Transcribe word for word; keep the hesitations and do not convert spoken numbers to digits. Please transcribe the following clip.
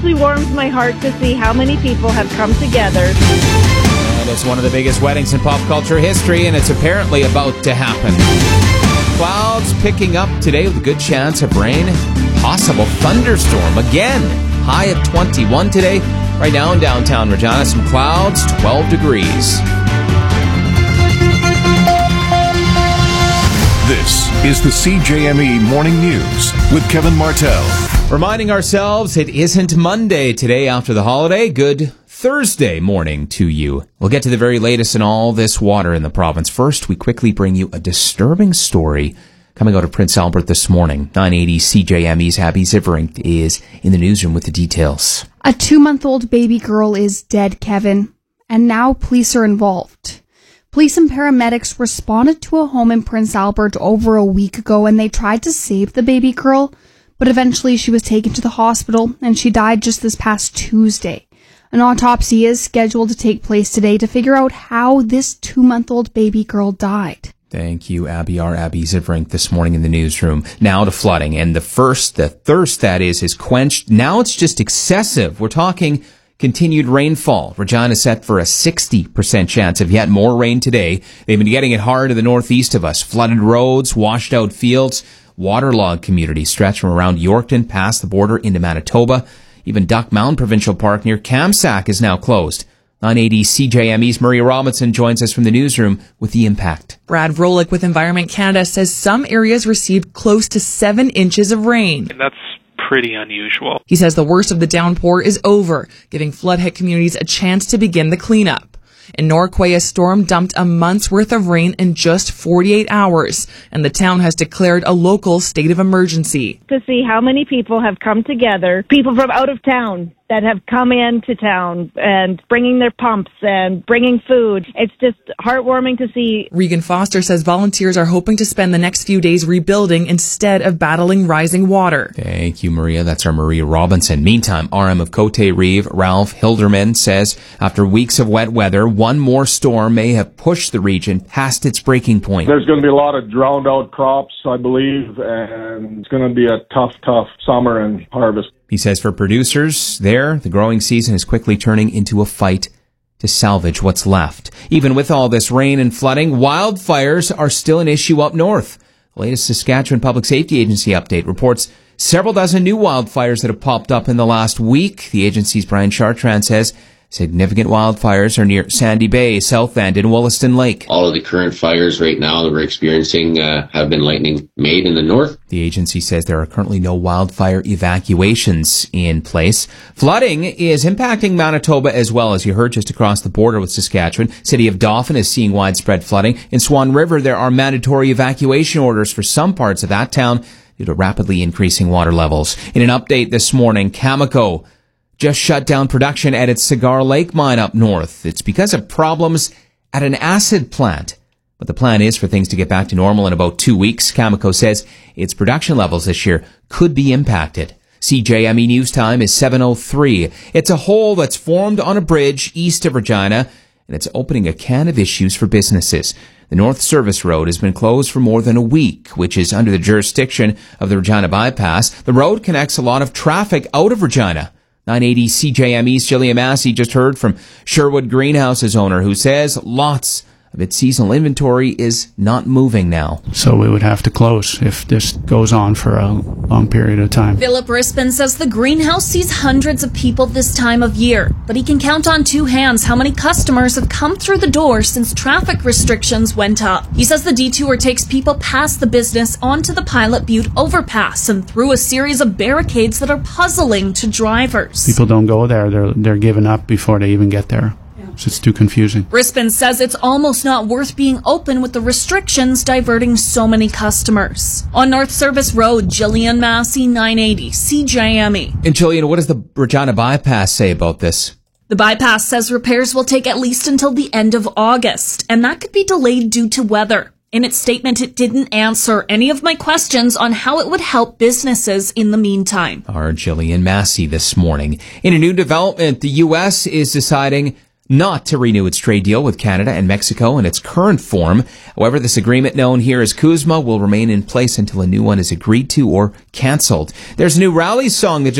actually warms my heart to see how many people have come together. And it's one of the biggest weddings in pop culture history, and it's apparently about to happen. Clouds picking up today with a good chance of rain. Possible thunderstorm again. High of twenty-one today. Right now in downtown Regina, some clouds, twelve degrees. This is the C J M E Morning News with Kevin Martell. Reminding ourselves it isn't Monday today after the holiday. Good Thursday morning to you. We'll get to the very latest in all this water in the province. First, we quickly bring you a disturbing story coming out of Prince Albert this morning. nine eighty C J M E's Abby Ziverink is in the newsroom with the details. A two-month-old baby girl is dead, Kevin, and now police are involved. Police and paramedics responded to a home in Prince Albert over a week ago, and they tried to save the baby girl, but eventually she was taken to the hospital, and she died just this past Tuesday. An autopsy is scheduled to take place today to figure out how this two-month-old baby girl died. Thank you, Abby. Our Abby Ziverink this morning in the newsroom. Now to flooding. And the first, the thirst that is, is quenched. Now it's just excessive. We're talking continued rainfall. Regina set for a sixty percent chance of yet more rain today. They've been getting it hard to the northeast of us. Flooded roads, washed out fields, waterlogged communities stretch from around Yorkton past the border into Manitoba. Even Duck Mountain Provincial Park near Kamsack is now closed. nine eighty C J M E's Maria Robinson joins us from the newsroom with the impact. Brad Vrolik with Environment Canada says some areas received close to seven inches of rain. And that's pretty unusual. He says the worst of the downpour is over, giving flood-hit communities a chance to begin the cleanup. In Norquay, a storm dumped a month's worth of rain in just forty-eight hours, and the town has declared a local state of emergency. To see how many people have come together, people from out of town that have come into town and bringing their pumps and bringing food. It's just heartwarming to see. Regan Foster says volunteers are hoping to spend the next few days rebuilding instead of battling rising water. Thank you, Maria. That's our Maria Robinson. Meantime, R M of Cote Reeve, Ralph Hilderman, says after weeks of wet weather, one more storm may have pushed the region past its breaking point. There's going to be a lot of drowned out crops, I believe, and it's going to be a tough, tough summer and harvest. He says for producers there, the growing season is quickly turning into a fight to salvage what's left. Even with all this rain and flooding, wildfires are still an issue up north. The latest Saskatchewan Public Safety Agency update reports several dozen new wildfires that have popped up in the last week. The agency's Brian Chartrand says significant wildfires are near Sandy Bay, Southend, and Wollaston Lake. All of the current fires right now that we're experiencing uh, have been lightning made in the north. The agency says there are currently no wildfire evacuations in place. Flooding is impacting Manitoba as well, as you heard, just across the border with Saskatchewan. City of Dauphin is seeing widespread flooding. In Swan River, there are mandatory evacuation orders for some parts of that town due to rapidly increasing water levels. In an update this morning, Cameco just shut down production at its Cigar Lake mine up north. It's because of problems at an acid plant. But the plan is for things to get back to normal in about two weeks. Cameco says its production levels this year could be impacted. C J M E News Time is seven oh three. It's a hole that's formed on a bridge east of Regina, and it's opening a can of issues for businesses. The North Service Road has been closed for more than a week, which is under the jurisdiction of the Regina Bypass. The road connects a lot of traffic out of Regina. nine eighty C J M E's Jillian Massey just heard from Sherwood Greenhouse's owner, who says lots of its seasonal inventory is not moving now. So we would have to close if this goes on for a long period of time. Philip Rispin says the greenhouse sees hundreds of people this time of year, but he can count on two hands how many customers have come through the door since traffic restrictions went up. He says the detour takes people past the business onto the Pilot Butte overpass and through a series of barricades that are puzzling to drivers. People don't go there. They're, they're giving up before they even get there. So it's too confusing. Rispin says it's almost not worth being open with the restrictions diverting so many customers. On North Service Road, Jillian Massey, nine eighty C J M E. And Jillian, what does the Regina Bypass say about this? The bypass says repairs will take at least until the end of August, and that could be delayed due to weather. In its statement, it didn't answer any of my questions on how it would help businesses in the meantime. Our Jillian Massey this morning. In a new development, the U S is deciding not to renew its trade deal with Canada and Mexico in its current form. However, this agreement, known here as CUSMA, will remain in place until a new one is agreed to or cancelled. There's a new rally song that just